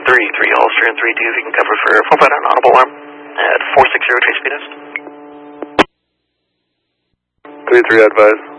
3-3 Hollister and 3-2, if you can cover for 4 pattern audible alarm at 460 chase speed est. 3-3 advise.